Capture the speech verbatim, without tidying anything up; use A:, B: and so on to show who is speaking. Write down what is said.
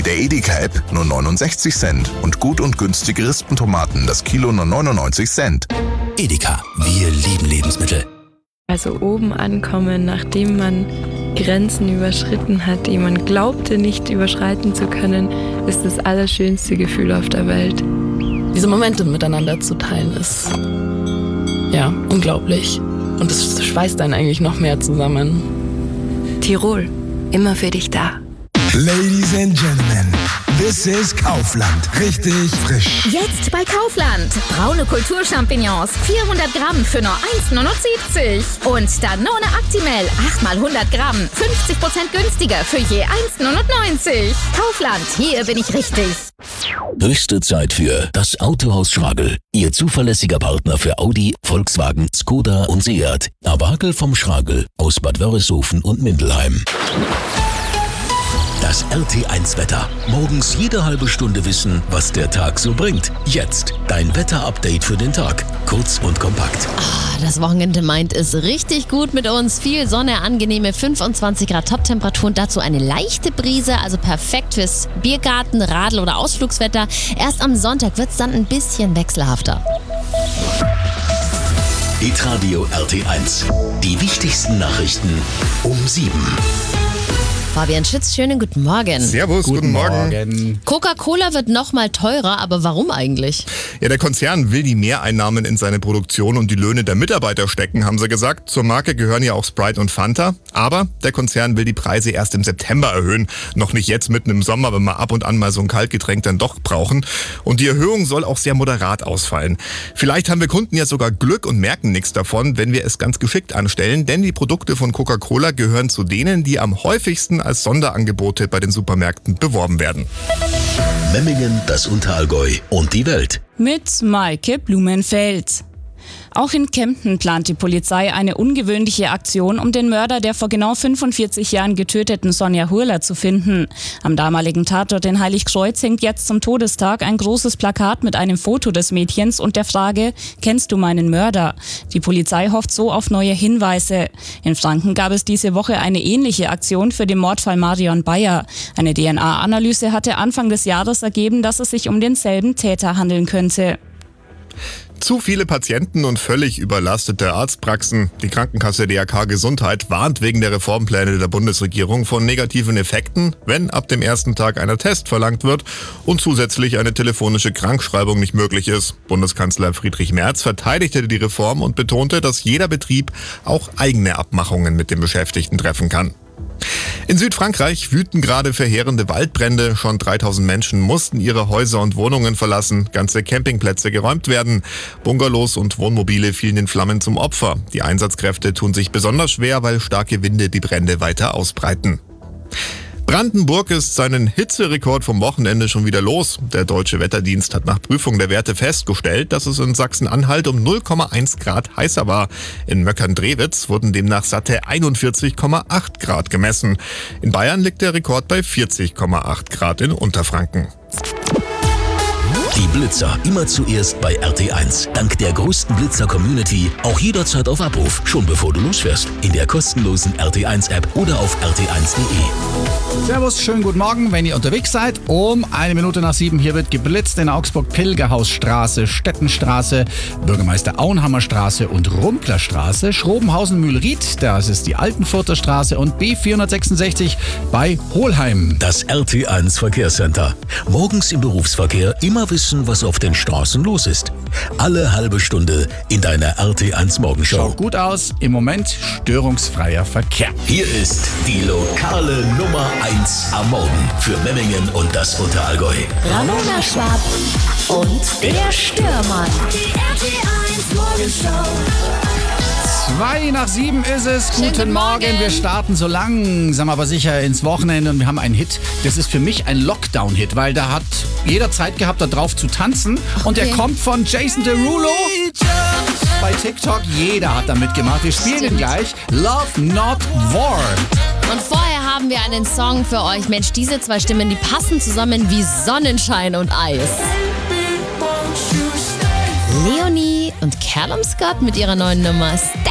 A: Mit der Edeka-App nur neunundsechzig Cent und gut und günstige Rispentomaten das Kilo nur neunundneunzig Cent.
B: Edeka, wir lieben Lebensmittel.
C: Also oben ankommen, nachdem man Grenzen überschritten hat, die man glaubte nicht überschreiten zu können, ist das allerschönste Gefühl auf der Welt.
D: Diese Momente miteinander zu teilen ist, ja, unglaublich. Und es schweißt einen eigentlich noch mehr zusammen.
C: Tirol, immer für dich da.
E: Ladies and Gentlemen, this is Kaufland. Richtig frisch.
F: Jetzt bei Kaufland. Braune Kulturchampignons, vierhundert Gramm für nur eins Komma neunundsiebzig. Und Danone Actimel, acht mal hundert Gramm, fünfzig Prozent günstiger für je eins Komma neunundneunzig. Kaufland, hier bin ich richtig.
B: Höchste Zeit für das Autohaus Schragel. Ihr zuverlässiger Partner für Audi, Volkswagen, Skoda und Seat. Abakel vom Schragel aus Bad Wörishofen und Mindelheim. Das R T eins Wetter. Morgens jede halbe Stunde wissen, was der Tag so bringt. Jetzt dein Wetter-Update für den Tag. Kurz und kompakt.
G: Ah, das Wochenende meint es richtig gut mit uns. Viel Sonne, angenehme fünfundzwanzig Grad Toptemperatur und dazu eine leichte Brise. Also perfekt fürs Biergarten, Radl- oder Ausflugswetter. Erst am Sonntag wird es dann ein bisschen wechselhafter.
B: Hitradio R T eins. Die wichtigsten Nachrichten um sieben.
G: Fabian Schütz, schönen guten Morgen.
H: Servus, guten, guten Morgen. Morgen.
G: Coca-Cola wird nochmal teurer, aber warum eigentlich?
H: Ja, der Konzern will die Mehreinnahmen in seine Produktion und die Löhne der Mitarbeiter stecken, haben sie gesagt. Zur Marke gehören ja auch Sprite und Fanta. Aber der Konzern will die Preise erst im September erhöhen. Noch nicht jetzt mitten im Sommer, wenn wir ab und an mal so ein Kaltgetränk dann doch brauchen. Und die Erhöhung soll auch sehr moderat ausfallen. Vielleicht haben wir Kunden ja sogar Glück und merken nichts davon, wenn wir es ganz geschickt anstellen. Denn die Produkte von Coca-Cola gehören zu denen, die am häufigsten als Sonderangebote bei den Supermärkten beworben werden.
B: Memmingen, das Unterallgäu und die Welt.
I: Mit Maike Blumenfeld. Auch in Kempten plant die Polizei eine ungewöhnliche Aktion, um den Mörder der vor genau fünfundvierzig Jahren getöteten Sonja Hurler zu finden. Am damaligen Tatort in Heiligkreuz hängt jetzt zum Todestag ein großes Plakat mit einem Foto des Mädchens und der Frage, kennst du meinen Mörder? Die Polizei hofft so auf neue Hinweise. In Franken gab es diese Woche eine ähnliche Aktion für den Mordfall Marion Bayer. Eine D N A-Analyse hatte Anfang des Jahres ergeben, dass es sich um denselben Täter handeln könnte.
H: Zu viele Patienten und völlig überlastete Arztpraxen. Die Krankenkasse D R K Gesundheit warnt wegen der Reformpläne der Bundesregierung von negativen Effekten, wenn ab dem ersten Tag einer Test verlangt wird und zusätzlich eine telefonische Krankschreibung nicht möglich ist. Bundeskanzler Friedrich Merz verteidigte die Reform und betonte, dass jeder Betrieb auch eigene Abmachungen mit den Beschäftigten treffen kann. In Südfrankreich wüten gerade verheerende Waldbrände. Schon dreitausend Menschen mussten ihre Häuser und Wohnungen verlassen. Ganze Campingplätze geräumt werden. Bungalows und Wohnmobile fielen den Flammen zum Opfer. Die Einsatzkräfte tun sich besonders schwer, weil starke Winde die Brände weiter ausbreiten. Brandenburg ist seinen Hitzerekord vom Wochenende schon wieder los. Der Deutsche Wetterdienst hat nach Prüfung der Werte festgestellt, dass es in Sachsen-Anhalt um null Komma eins Grad heißer war. In Möckern-Drewitz wurden demnach satte einundvierzig Komma acht Grad gemessen. In Bayern liegt der Rekord bei vierzig Komma acht Grad in Unterfranken.
B: Die Blitzer immer zuerst bei R T eins. Dank der größten Blitzer-Community auch jederzeit auf Abruf, schon bevor du losfährst. In der kostenlosen R T eins App oder auf r t eins punkt de.
J: Servus, schönen guten Morgen, wenn ihr unterwegs seid. Um eine Minute nach sieben hier wird geblitzt in Augsburg Pilgerhausstraße, Stettenstraße, Bürgermeister Auenhammerstraße und Rumplerstraße, Schrobenhausen-Mühlried, das ist die Altenfurter Straße und B vierhundertsechsundsechzig bei Hohlheim.
B: Das R T eins Verkehrscenter. Morgens im Berufsverkehr immer wissen, was auf den Straßen los ist. Alle halbe Stunde in deiner R T eins Morgenshow.
J: Schaut gut aus, im Moment störungsfreier Verkehr.
B: Hier ist die lokale Nummer eins am Morgen für Memmingen und das Unterallgäu.
F: Ramona Schwab und der Stürmann. Die R T eins Morgenshow.
J: Zwei nach sieben ist es.
G: Schönen
J: Guten Morgen.
G: Morgen.
J: Wir starten so langsam aber sicher ins Wochenende und wir haben einen Hit. Das ist für mich ein Lockdown-Hit, weil da hat jeder Zeit gehabt, da drauf zu tanzen. Und der
G: Okay.
J: kommt von Jason Derulo. Bei TikTok, jeder hat da mitgemacht. Wir spielen ihn
G: Stimmt.
J: gleich. Love Not War.
G: Und vorher haben wir einen Song für euch. Mensch, diese zwei Stimmen, die passen zusammen wie Sonnenschein und Eis. Leonie und Callum Scott mit ihrer neuen Nummer Stay.